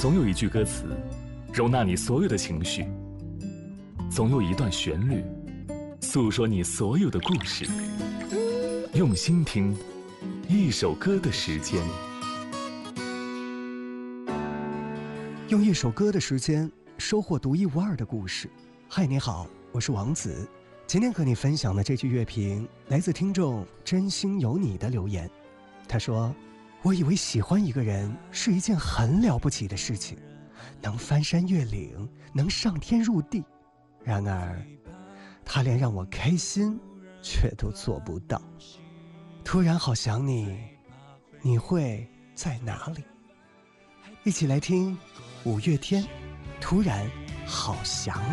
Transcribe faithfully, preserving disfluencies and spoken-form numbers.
总有一句歌词，容纳你所有的情绪；总有一段旋律，诉说你所有的故事。用心听，一首歌的时间。 用一首歌的时间，收获独一无二的故事。嗨，你好，我是王子。今天和你分享的这句乐评，来自听众真心有你的留言。他说，我以为喜欢一个人是一件很了不起的事情，能翻山越岭，能上天入地，然而他连让我开心却都做不到。突然好想你，你会在哪里？一起来听五月天，突然好想你。